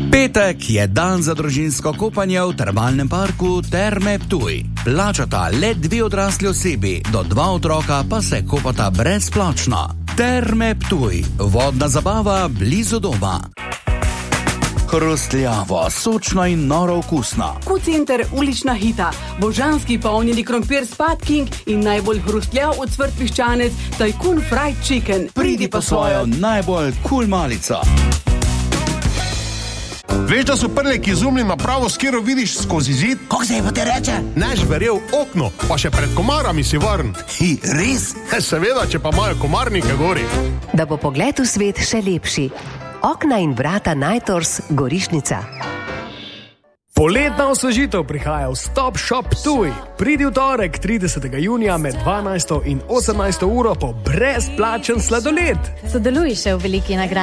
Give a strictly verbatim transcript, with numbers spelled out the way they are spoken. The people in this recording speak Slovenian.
Petek je dan za družinsko kopanje v termalnem parku Terme Ptuj. Plačata le dve odrasli osebi, do dva otroka pa se kopata brezplačno. Terme Ptuj, vodna zabava blizu doma. Hrustljavo, sočno in noro okusno. Q-center ulična hita, božanski polnjeni krompir s patking in najbolj hrustljav ocvrt piščanec Tajkun Fried Chicken. Pridi pa svojo najbolj kul malico. Veš, da so prleki izumili napravo, s katero vidiš skozi zid? Kako se je pa te reče? Neš verjel okno, pa še pred komarami si varn. Hi, res? He, seveda, če pa imajo komarnike gori. Da bo pogled v svet še lepši. Okna in vrata Najtors, Gorišnica. Poletna osvežitev prihaja v Stop Shop Ptuj. Pridi v torek, tridesetega junija med dvanajsto in osemnajsto uro po brezplačen sladoled. Sodeluj še v veliki nagradi.